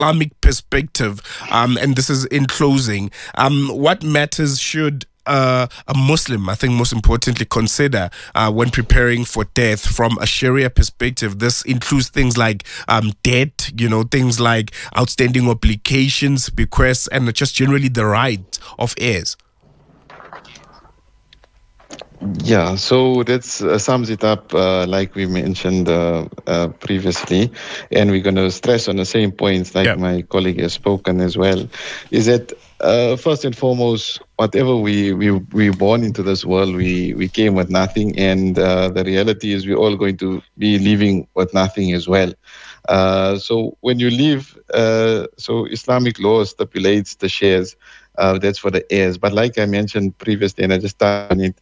Islamic perspective, and this is in closing, what matters should a Muslim, I think most importantly, consider when preparing for death from a Sharia perspective? This includes things like debt, things like outstanding obligations, bequests, and just generally the right of heirs. Yeah, so that sums it up, like we mentioned previously, and we're going to stress on the same points, like Yeah. my colleague has spoken as well, is that first and foremost, whatever we born into this world, we came with nothing, and the reality is we're all going to be living with nothing as well. So when you leave, so Islamic law stipulates the shares, that's for the heirs. But like I mentioned previously, and I just touched on it,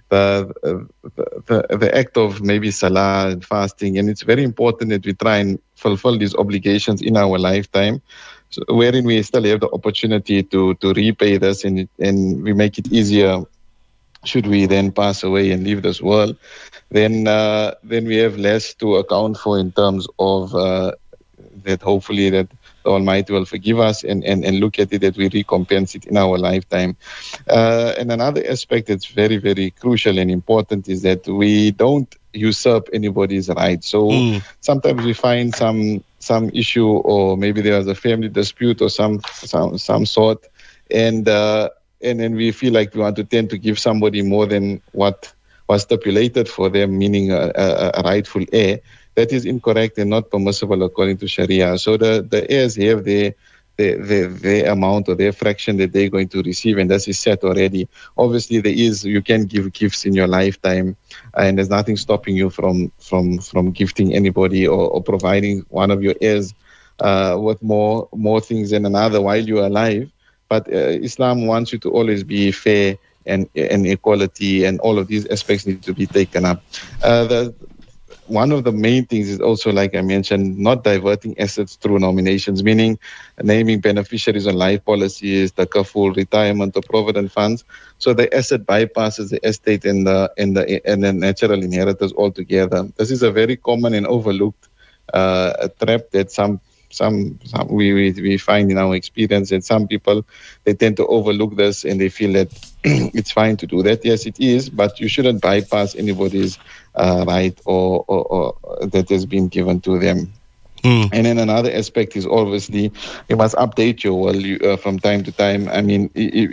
the act of maybe salah and fasting, and it's very important that we try and fulfill these obligations in our lifetime, so, wherein we still have the opportunity to repay this, and we make it easier should we then pass away and leave this world. Then we have less to account for in terms of that hopefully that the Almighty will forgive us, and look at it that we recompense it in our lifetime. And another aspect that's very, very crucial and important is that we don't usurp anybody's rights. So sometimes we find some issue, or maybe there's a family dispute or some sort, and then we feel like we want to tend to give somebody more than what was stipulated for them, meaning a rightful heir. That is incorrect and not permissible according to Sharia. So the heirs have their amount or their fraction that they're going to receive, and that is set already. Obviously, you can give gifts in your lifetime, and there's nothing stopping you from gifting anybody, or providing one of your heirs with more things than another while you're alive. But Islam wants you to always be fair and equality, and all of these aspects need to be taken up. One of the main things is also, like I mentioned, not diverting assets through nominations, meaning naming beneficiaries on life policies, the kaful, retirement, or provident funds. So the asset bypasses the estate and the natural inheritors altogether. This is a very common and overlooked trap that we find in our experience, and some people, they tend to overlook this, and they feel that it's fine to do that. Yes, it is, but you shouldn't bypass anybody's right or that has been given to them. And then another aspect is obviously you must update your will from time to time. I mean,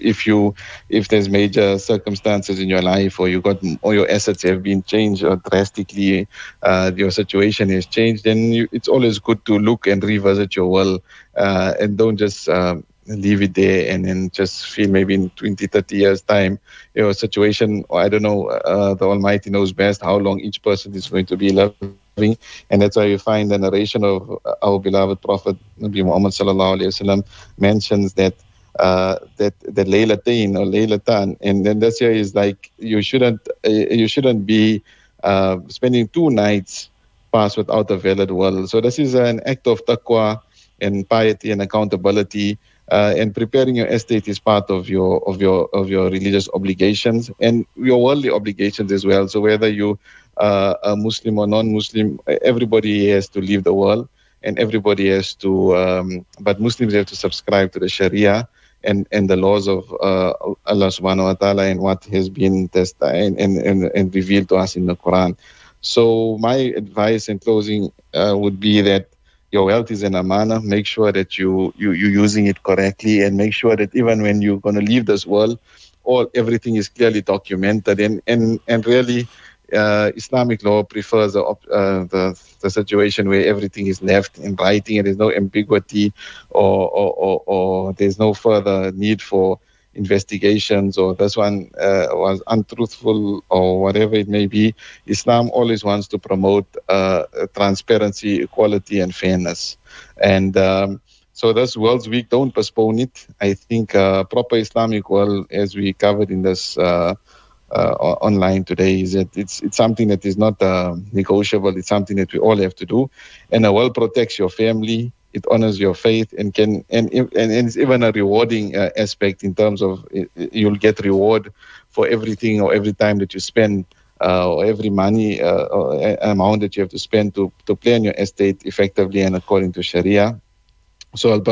if there's major circumstances in your life, or your assets have been changed, or drastically your situation has changed, then it's always good to look and revisit your will, and don't just leave it there and then just feel maybe in 20, 30 years time your situation, or I don't know, the Almighty knows best how long each person is going to be living. And that's why you find the narration of our beloved Prophet Nabi Muhammad sallallahu alaihi wasallam mentions that that Laylatain or Laylatan, and then this here is like you shouldn't be spending 2 nights fast without a valid will. So this is an act of taqwa and piety and accountability. And preparing your estate is part of your religious obligations and your worldly obligations as well. So whether you a Muslim or non-Muslim, everybody has to leave the world, and everybody has to. But Muslims have to subscribe to the Sharia and the laws of Allah Subhanahu wa Taala, and what has been tested and revealed to us in the Quran. So my advice in closing would be that your wealth is an amana. Make sure that you're using it correctly, and make sure that even when you're going to leave this world, everything is clearly documented. And really, Islamic law prefers the situation where everything is left in writing and there's no ambiguity, or there's no further need for investigations, or this one was untruthful, or whatever it may be. Islam always wants to promote transparency, equality, and fairness. And so this World's Week, don't postpone it. I think proper Islamic world, as we covered in this online today, is that it's something that is not negotiable. It's something that we all have to do, and a world protects your family. It honors your faith, and it's even a rewarding aspect in terms of you'll get reward for everything, or every time that you spend, or every money or amount that you have to spend to plan your estate effectively and according to Sharia. So I'll